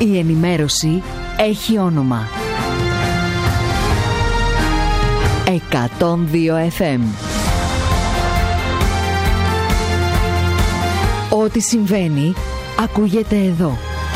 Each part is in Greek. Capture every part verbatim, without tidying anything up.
Η ενημέρωση έχει όνομα. εκατόν δύο εφ εμ. Ό,τι συμβαίνει, ακούγεται εδώ.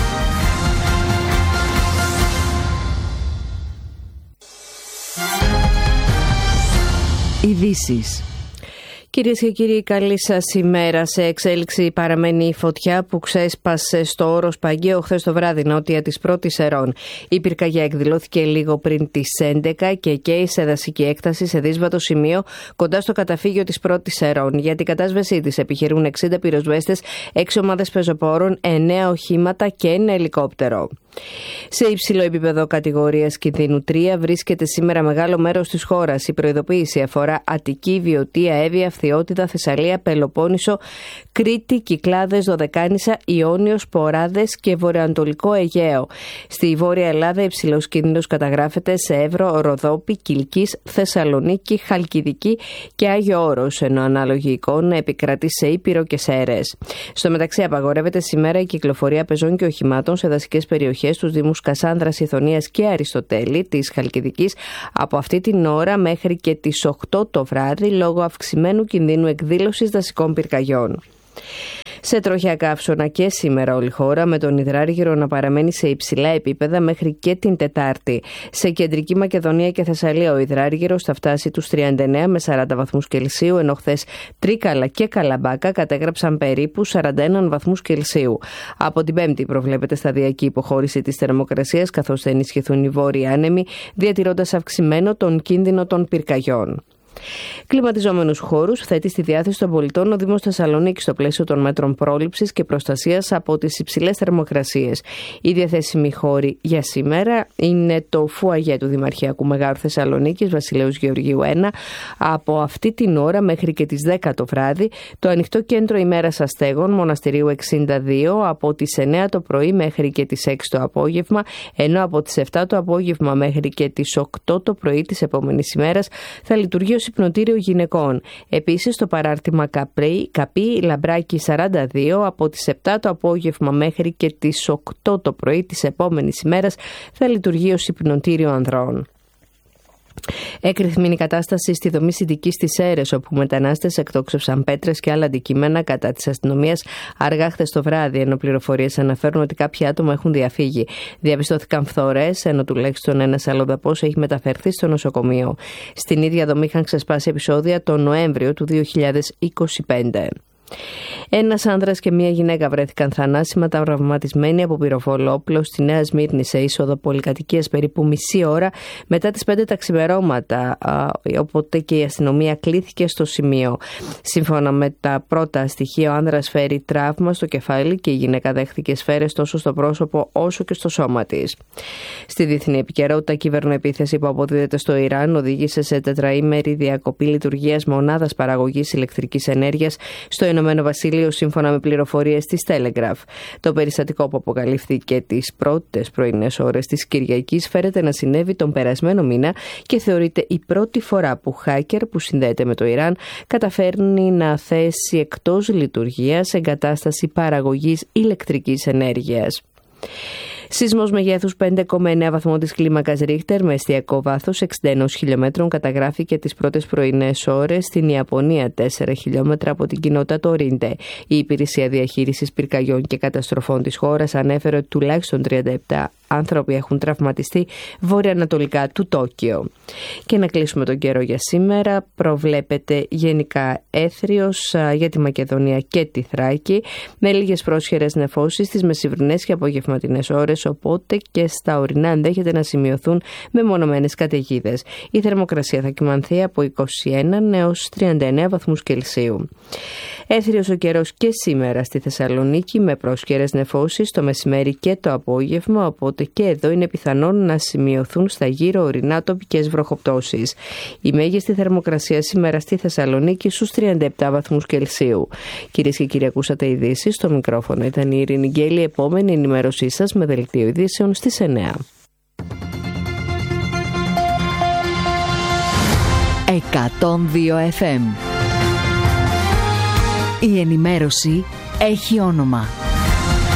Ειδήσεις. Κυρίες και κύριοι, καλή σας ημέρα. Σε εξέλιξη παραμένει η φωτιά που ξέσπασε στο Όρος Παγγαίο χθες το βράδυ νότια της Πρώτης Ερών. Η πυρκαγιά εκδηλώθηκε λίγο πριν τις έντεκα και καίει σε δασική έκταση σε δύσβατο σημείο κοντά στο καταφύγιο της Πρώτης Ερών. Για την κατάσβεσή της επιχειρούν εξήντα πυροσβέστες, έξι ομάδες πεζοπόρων, εννέα οχήματα και ένα ελικόπτερο. Σε υψηλό επίπεδο κατηγορίας κινδύνου τρία βρίσκεται σήμερα μεγάλο μέρος της χώρας. Η προειδοποίηση αφορά Αττική, Βιωτία, Εύβοια, Φθιώτιδα, Θεσσαλία, Πελοπόννησο, Κρήτη, Κυκλάδες, Δωδεκάνησα, Ιόνιος, Ποράδες και Βορειοανατολικό Αιγαίο. Στη Βόρεια Ελλάδα υψηλός κίνδυνος καταγράφεται σε Εύρο, Ροδόπη, Κιλκής, Θεσσαλονίκη, Χαλκιδική και Άγιο Όρος, ενώ ανάλογη εικόνα επικρατεί σε Ήπειρο και σε Αιρές. Στο μεταξύ απαγορεύεται σήμερα η κυκλοφορία πεζών και οχημάτων σε δασικές περιοχές στους δήμους Κασάνδρας, Ιθωνίας και Αριστοτέλη της Χαλκιδικής από αυτή την ώρα μέχρι και τις οκτώ το βράδυ λόγω αυξημένου κινδύνου εκδήλωσης δασικών πυρκαγιών. Σε τροχιά καύσωνα και σήμερα όλη η χώρα, με τον Ιδράργυρο να παραμένει σε υψηλά επίπεδα μέχρι και την Τετάρτη. Σε κεντρική Μακεδονία και Θεσσαλία ο Ιδράργυρος θα φτάσει τους τριάντα εννέα με σαράντα βαθμούς Κελσίου, ενώ χθες Τρίκαλα και Καλαμπάκα κατέγραψαν περίπου σαράντα ένα βαθμούς Κελσίου. Από την Πέμπτη προβλέπεται σταδιακή υποχώρηση της θερμοκρασίας, καθώς θα ενισχυθούν οι βόρειοι άνεμοι, διατηρώντας αυξημένο τον κίνδυνο των πυρκαγιών. Κλιματιζόμενους χώρους θέτει στη διάθεση των πολιτών ο Δήμος Θεσσαλονίκης στο πλαίσιο των μέτρων πρόληψης και προστασίας από τις υψηλές θερμοκρασίες. Οι διαθέσιμοι χώροι για σήμερα είναι το φουαγέ του Δημαρχιακού Μεγάρου Θεσσαλονίκης, Βασιλέους Γεωργίου ένα, από αυτή την ώρα μέχρι και τις δέκα το βράδυ, το ανοιχτό κέντρο ημέρας αστέγων Μοναστηρίου εξήντα δύο από τις εννέα το πρωί μέχρι και τις έξι το απόγευμα, ενώ από τις επτά το απόγευμα μέχρι και τις οκτώ το πρωί της επόμενης ημέρας θα λειτουργεί ως υπνοτήριο γυναικών. Επίσης, το παράρτημα Καπρί, Καπί Λαμπράκη σαράντα δύο από τις επτά το απόγευμα μέχρι και τις οκτώ το πρωί της επόμενης ημέρας θα λειτουργεί ως υπνοτήριο ανδρών. Έκρηθμη η κατάσταση στη δομή Συντικής της Έρες, όπου μετανάστες εκτόξευσαν πέτρες και άλλα αντικείμενα κατά της αστυνομίας αργά χθες το βράδυ, ενώ πληροφορίες αναφέρουν ότι κάποια άτομα έχουν διαφύγει. Διαπιστώθηκαν φθορές, ενώ τουλάχιστον ένας αλλοδαπός έχει μεταφερθεί στο νοσοκομείο. Στην ίδια δομή είχαν ξεσπάσει επεισόδια τον Νοέμβριο του δύο χιλιάδες είκοσι πέντε. Ένας άνδρας και μία γυναίκα βρέθηκαν θανάσιμα τραυματισμένοι από πυροβόλο όπλο στη Νέα Σμύρνη σε είσοδο πολυκατοικίας περίπου μισή ώρα μετά τις πέντε τα ξημερώματα, οπότε και η αστυνομία κλήθηκε στο σημείο. Σύμφωνα με τα πρώτα στοιχεία, ο άνδρας φέρει τραύμα στο κεφάλι και η γυναίκα δέχθηκε σφαίρες τόσο στο πρόσωπο όσο και στο σώμα της. Στη διεθνή επικαιρότητα, κυβερνοεπίθεση που αποδίδεται στο Ιράν οδήγησε σε τετραήμερη διακοπή λειτουργίας μονάδας παραγωγής ηλεκτρικής ενέργειας στο Ηνωμένο Βασίλειο, σύμφωνα με πληροφορίες της Telegraph. Το περιστατικό που αποκαλύφθηκε τις πρώτες πρωινές ώρες της Κυριακής φέρεται να συνέβη τον περασμένο μήνα και θεωρείται η πρώτη φορά που hacker που συνδέεται με το Ιράν καταφέρνει να θέσει εκτός λειτουργίας εγκατάσταση παραγωγής ηλεκτρικής ενέργειας. Σεισμός μεγέθους πέντε κόμμα εννέα βαθμών της κλίμακας Ρίχτερ με εστιακό βάθος εξήντα ένα χιλιόμετρων καταγράφηκε τις πρώτες πρωινές ώρες στην Ιαπωνία, τέσσερα χιλιόμετρα από την κοινότητα Τορίντε. Η Υπηρεσία Διαχείρισης Πυρκαγιών και Καταστροφών της χώρας ανέφερε ότι τουλάχιστον τριάντα επτά άνθρωποι έχουν τραυματιστεί βορειοανατολικά του Τόκιο. Και να κλείσουμε τον καιρό για σήμερα. Προβλέπεται γενικά έθριος για τη Μακεδονία και τη Θράκη, με λίγες πρόσχερες νεφώσεις στις μεσημβρινές και απογευματινές ώρες, οπότε και στα ορεινά ενδέχεται να σημειωθούν μεμονωμένες καταιγίδες. Η θερμοκρασία θα κυμανθεί από είκοσι ένα έως τριάντα εννέα βαθμούς Κελσίου. Έθριος ο καιρός και σήμερα στη Θεσσαλονίκη, με πρόσχερες νεφώσεις το μεσημέρι και το απόγευμα, οπότε και εδώ είναι πιθανόν να σημειωθούν στα γύρω ορεινά τοπικές βροχοπτώσεις. Η μέγιστη θερμοκρασία σήμερα στη Θεσσαλονίκη στους τριάντα επτά βαθμούς Κελσίου. Κυρίες και κύριοι, ακούσατε ειδήσεις. Στο μικρόφωνο ήταν η Ειρήνη Γκέλη. Επόμενη ενημέρωσή σας με δελτίο ειδήσεων στις εννέα. εκατόν δύο εφ εμ. Η ενημέρωση έχει όνομα.